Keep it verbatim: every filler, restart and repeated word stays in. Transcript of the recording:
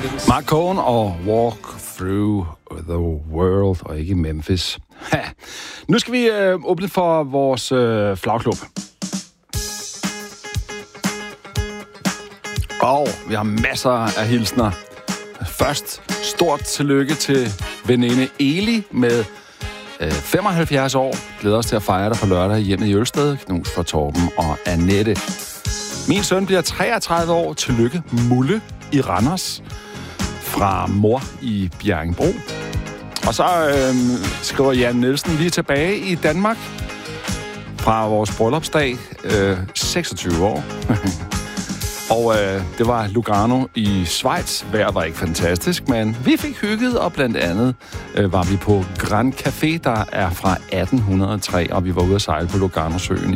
Mark Cohn og Walk Through the World, og ikke Memphis. Ha. Nu skal vi øh, åbne for vores øh, flagklub. Og vi har masser af hilsner. Først stort tillykke til veninde Eli med øh, femoghalvfjerds år. Glæder os til at fejre dig på lørdag hjemme i Ølsted. Knus for Torben og Annette. Min søn bliver treogtredive år. Tillykke Mulle i Randers. Fra mor i Bjerringbro. Og så øh, skriver Jan Nielsen lige tilbage i Danmark. Fra vores bryllupsdag. Øh, seksogtyve år. Og øh, det var Lugano i Schweiz. Vejret var ikke fantastisk, men vi fik hygget, og blandt andet øh, var vi på Grand Café, der er fra atten hundrede og tre, og vi var ude at sejle på Lugano-søen